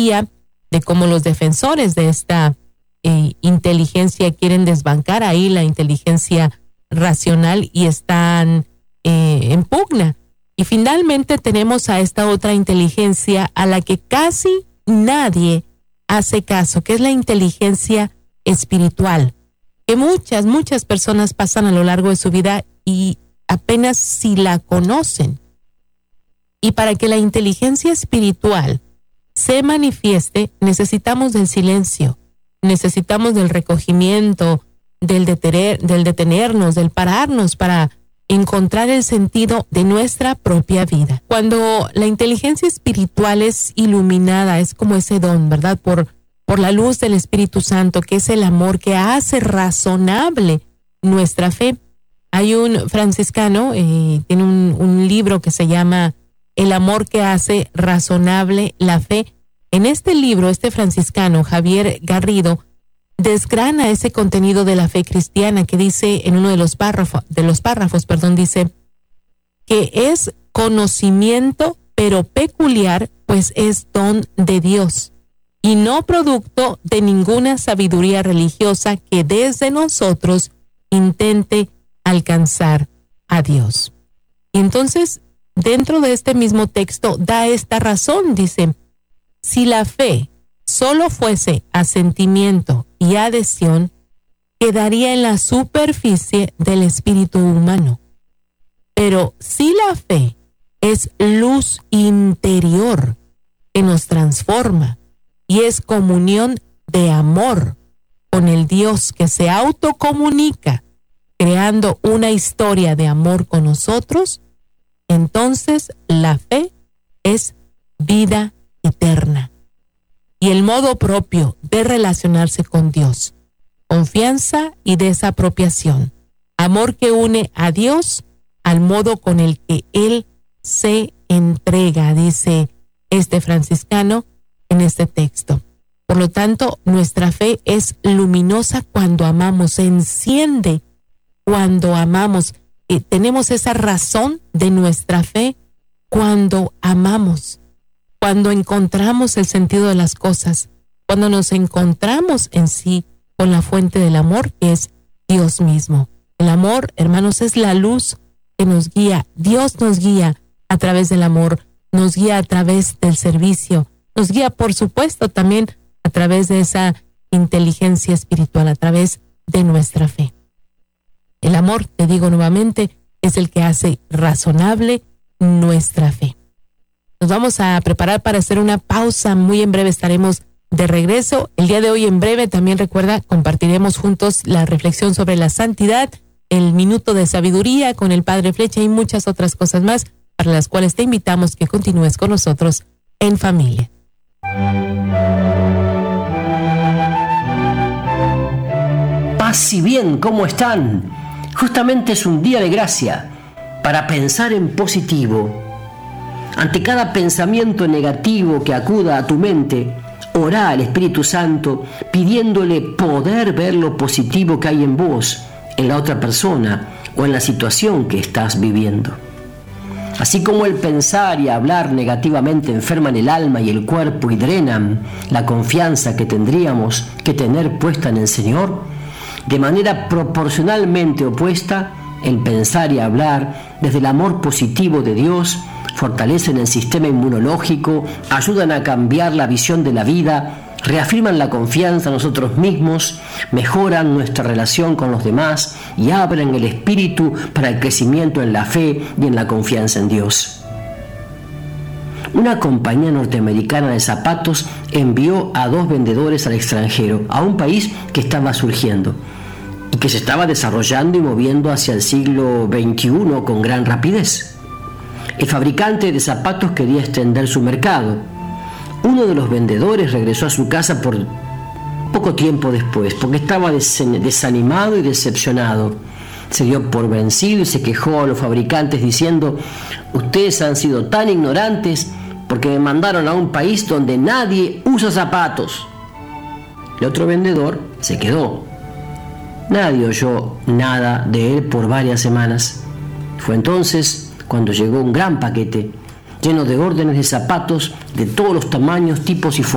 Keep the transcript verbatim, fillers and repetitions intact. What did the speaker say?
teoría de cómo los defensores de esta eh, inteligencia quieren desbancar ahí la inteligencia racional y están eh, en pugna. Y finalmente tenemos a esta otra inteligencia a la que casi nadie hace caso, que es la inteligencia espiritual, que muchas, muchas personas pasan a lo largo de su vida y apenas si la conocen. Y para que la inteligencia espiritual se manifieste, necesitamos del silencio, necesitamos del recogimiento, del, detener, del detenernos, del pararnos para encontrar el sentido de nuestra propia vida. Cuando la inteligencia espiritual es iluminada, es como ese don, ¿verdad? Por, por la luz del Espíritu Santo, que es el amor que hace razonable nuestra fe. Hay un franciscano, eh, tiene un, un libro que se llama El amor que hace razonable la fe. En este libro, este franciscano, Javier Garrido, desgrana ese contenido de la fe cristiana que dice en uno de los párrafos, de los párrafos, perdón, dice que es conocimiento, pero peculiar, pues es don de Dios y no producto de ninguna sabiduría religiosa que desde nosotros intente alcanzar a Dios. Y entonces, dentro de este mismo texto, da esta razón, dice, si la fe solo fuese asentimiento y adhesión, quedaría en la superficie del espíritu humano. Pero si la fe es luz interior que nos transforma y es comunión de amor con el Dios que se autocomunica, creando una historia de amor con nosotros, entonces la fe es vida eterna. Y el modo propio de relacionarse con Dios, confianza y desapropiación, amor que une a Dios al modo con el que Él se entrega, dice este franciscano en este texto. Por lo tanto, nuestra fe es luminosa cuando amamos, se enciende cuando amamos. Eh, tenemos esa razón de nuestra fe cuando amamos. Cuando encontramos el sentido de las cosas, cuando nos encontramos en sí con la fuente del amor, que es Dios mismo. El amor, hermanos, es la luz que nos guía. Dios nos guía a través del amor, nos guía a través del servicio, nos guía, por supuesto, también a través de esa inteligencia espiritual, a través de nuestra fe. El amor, te digo nuevamente, es el que hace razonable nuestra fe. Nos vamos a preparar para hacer una pausa. Muy en breve estaremos de regreso. El día de hoy, en breve, también recuerda, compartiremos juntos la reflexión sobre la santidad, el minuto de sabiduría con el Padre Flecha y muchas otras cosas más para las cuales te invitamos que continúes con nosotros en familia. Paz y bien, ¿cómo están? Justamente es un día de gracia para pensar en positivo. Ante cada pensamiento negativo que acuda a tu mente, orá al Espíritu Santo pidiéndole poder ver lo positivo que hay en vos, en la otra persona o en la situación que estás viviendo. Así como el pensar y hablar negativamente enferman el alma y el cuerpo y drenan la confianza que tendríamos que tener puesta en el Señor, de manera proporcionalmente opuesta, el pensar y hablar desde el amor positivo de Dios fortalecen el sistema inmunológico, ayudan a cambiar la visión de la vida, reafirman la confianza en nosotros mismos, mejoran nuestra relación con los demás y abren el espíritu para el crecimiento en la fe y en la confianza en Dios. Una compañía norteamericana de zapatos envió a dos vendedores al extranjero, a un país que estaba surgiendo y que se estaba desarrollando y moviendo hacia el siglo veintiuno con gran rapidez. El fabricante de zapatos quería extender su mercado. Uno de los vendedores regresó a su casa por poco tiempo después, porque estaba desanimado y decepcionado. Se dio por vencido y se quejó a los fabricantes diciendo: ustedes han sido tan ignorantes porque me mandaron a un país donde nadie usa zapatos. El otro vendedor se quedó. Nadie oyó nada de él por varias semanas. Fue entonces cuando llegó un gran paquete lleno de órdenes de zapatos de todos los tamaños, tipos y formas.